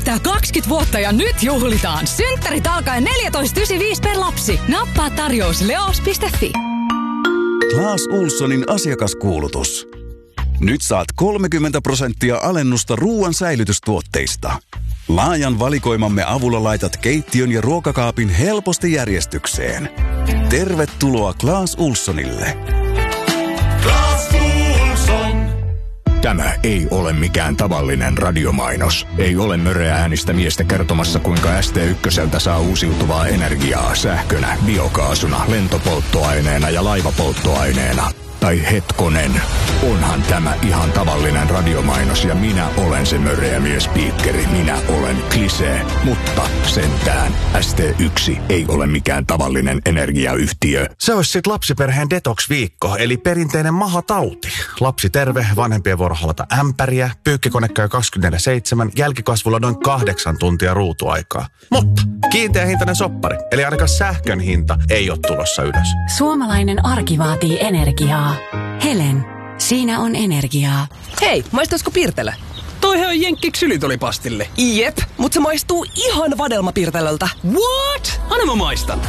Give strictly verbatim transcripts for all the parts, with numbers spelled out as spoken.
täyttää kaksikymmentä vuotta ja nyt juhlitaan. Synttärit alkaen neljätoista yhdeksänkymmentäviisi per lapsi. Nappaa tarjous leos piste fi. Clas Ohlsonin asiakaskuulutus. Nyt saat kolmekymmentä prosenttia alennusta ruoan säilytystuotteista. Laajan valikoimamme avulla laitat keittiön ja ruokakaapin helposti järjestykseen. Tervetuloa Clas Ohlsonille. Clas Ohlson. Tämä ei ole mikään tavallinen radiomainos. Ei ole möreä äänistä miestä kertomassa, kuinka S T ykköseltä saa uusiutuvaa energiaa sähkönä, biokaasuna, lentopolttoaineena ja laivapolttoaineena. Tai hetkonen, onhan tämä ihan tavallinen radiomainos ja minä olen se möreä miespiikkeri. Minä olen Klisee, mutta sentään S T yksi ei ole mikään tavallinen energiayhtiö. Se olisi sit lapsiperheen detox-viikko, eli perinteinen mahatauti. Lapsi terve, vanhempien vuoro halata ämpäriä, pyykkikone käy kaksikymmentäneljä seitsemän, jälkikasvulla noin kahdeksan tuntia ruutuaikaa. Mutta kiinteä hintainen soppari, eli ainakaan sähkön hinta ei ole tulossa ylös. Suomalainen arki vaatii energiaa. Helen, siinä on energiaa. Hei, maistaisiko Pirtelö? Toihan on jenkki ksylitolipastille. Jep, mutta se maistuu ihan vadelmapirtelöltä. What? Anna mä maistan.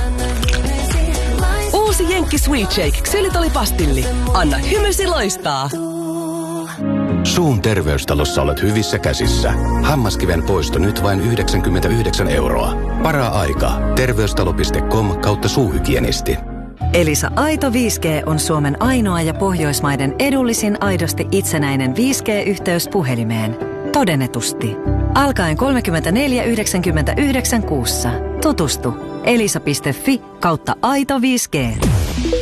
Uusi jenkki Sweet Shake ksylitolipastilli. Anna hymysi loistaa. Suun terveystalossa olet hyvissä käsissä. Hammaskiven poisto nyt vain yhdeksänkymmentäyhdeksän euroa. Paraa aika. Terveystalo piste com kautta suuhygienisti. Elisa Aito viisi G on Suomen ainoa ja Pohjoismaiden edullisin aidosti itsenäinen viisi G-yhteys puhelimeen. Todennetusti. Alkaen kolmekymmentäneljä yhdeksänkymmentäyhdeksän kuussa. Tutustu. elisa piste fi kautta aito viisi G.